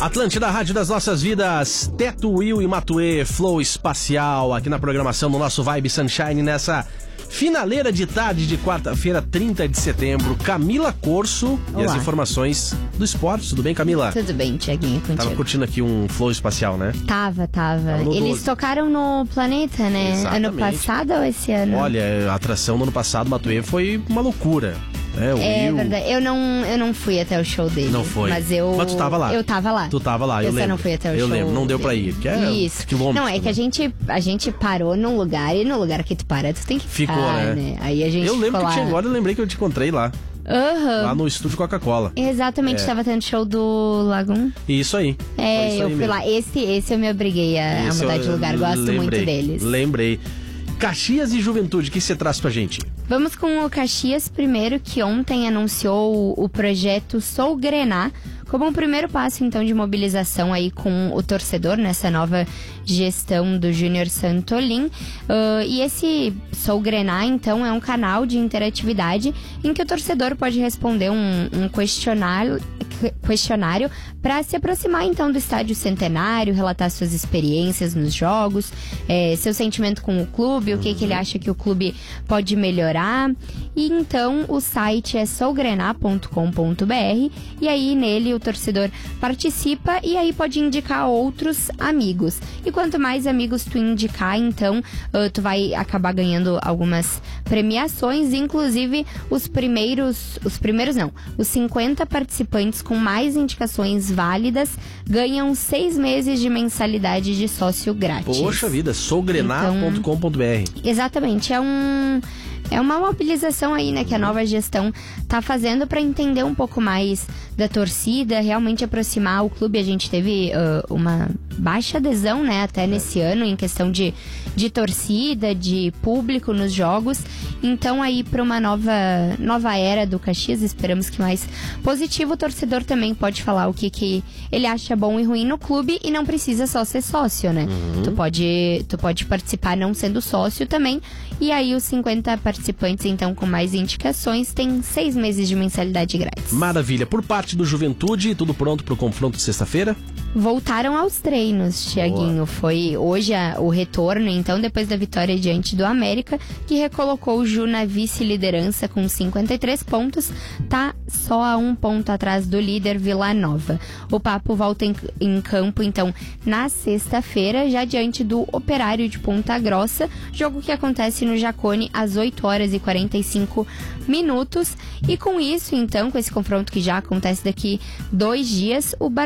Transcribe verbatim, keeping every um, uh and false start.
Atlântida, Rádio das Nossas Vidas, Teto Will e Matuê, Flow Espacial, aqui na programação do nosso Vibe Sunshine, nessa finaleira de tarde de quarta-feira, trinta de setembro. Camila Corso. Olá. E as informações do esporte. Tudo bem, Camila? Tudo bem, Tiaguinho, contigo. Tava curtindo aqui um Flow Espacial, né? Tava, tava. tava Eles doze. Tocaram no Planeta, né? Exatamente. Ano passado ou esse ano? Olha, a atração do ano passado, Matuê, foi uma loucura. É, o é Will... verdade, eu não, eu não fui até o show dele. Não foi. Mas eu. Mas tu tava lá. Eu tava lá. Tu tava lá, eu, eu lembro. Eu não fui até o eu show. Eu lembro, não deu dele. pra ir. Que é Isso. Quilômetros, não, é que a gente, a gente parou num lugar e no lugar que tu para, tu tem que ficar, Ficou, né? né? Aí a gente Eu lembro que lá... tinha agora, eu lembrei que eu te encontrei lá. Uhum. Lá no estúdio Coca-Cola. Exatamente, é. tava tendo show do Lagoon. Isso aí. É, isso eu aí fui mesmo. lá. Esse, esse eu me obriguei a, a mudar de lugar. Gosto lembrei, muito deles. Lembrei. Caxias e Juventude, o que você traz pra gente? Vamos com o Caxias primeiro, que ontem anunciou o projeto Sou Grená, como um primeiro passo, então, de mobilização aí com o torcedor nessa nova gestão do Júnior Santolin. Uh, e esse Sou Grená, então, é um canal de interatividade em que o torcedor pode responder um, um questionário questionário para se aproximar então do Estádio Centenário, relatar suas experiências nos jogos, é, seu sentimento com o clube, o que, que ele acha que o clube pode melhorar. E então o site é sou grená ponto com ponto b r e aí nele o torcedor participa e aí pode indicar outros amigos. E quanto mais amigos tu indicar, então uh, tu vai acabar ganhando algumas premiações, inclusive os primeiros, os primeiros não, os cinquenta participantes com mais indicações válidas ganham seis meses de mensalidade de sócio grátis. Poxa vida, sou grená ponto com ponto b r. Então, exatamente, é um... É uma mobilização aí, né, que a nova gestão tá fazendo para entender um pouco mais da torcida, realmente aproximar o clube. A gente teve uh, uma baixa adesão, né, até nesse ano, em questão de, de torcida, de público nos jogos. Então aí para uma nova, nova era do Caxias, esperamos que mais positivo. O torcedor também pode falar o que, que ele acha bom e ruim no clube e não precisa só ser sócio, né? Uhum. Tu pode, tu pode participar não sendo sócio também. E aí os cinquenta participantes, então, com mais indicações, têm seis meses de mensalidade grátis. Maravilha. Por parte do Juventude, tudo pronto pro confronto de sexta-feira? Voltaram aos treinos, Tiaguinho. Foi hoje a, o retorno, então, depois da vitória diante do América, que recolocou o Ju na vice-liderança com cinquenta e três pontos, tá só a um ponto atrás do líder Vila Nova. O Papo volta em, em campo, então, na sexta-feira, já diante do Operário de Ponta Grossa, jogo que acontece no Jacone às oito horas e quarenta e cinco minutos. E com isso, então, com esse confronto que já acontece daqui dois dias, o Bar